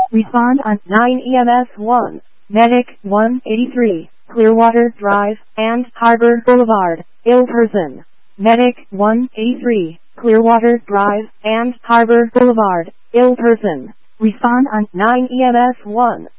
Respond on 9 EMS 1. Medic 183, Clearwater Drive and Harbor Boulevard, ill person. Medic 183, Clearwater Drive and Harbor Boulevard, ill person. Respond on 9 EMS 1.